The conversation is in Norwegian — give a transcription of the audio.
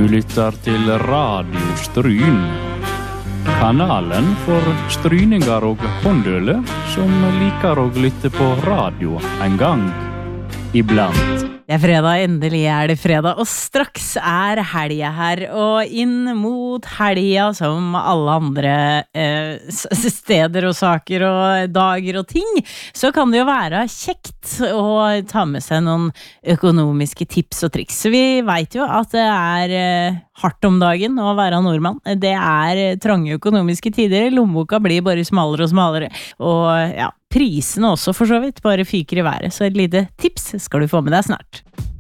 Du lytter til Radio Stryn. Kanalen for stryninger og håndøle som liker å lytte på radio en gang iblant. Det er fredag, endelig er det fredag, og straks er helga her, og inn mot helga som alle andre steder og saker og dager og ting, så kan det jo være kjekt å ta med seg noen økonomiske tips og triks. Så vi vet jo at det er hardt om dagen å være nordmann. Det er trange økonomiske tider, lommeboka blir bare smalere og smalere, og ja, prisene også for så vidt bare fyker i været, så et lite tips skal du få med deg snart.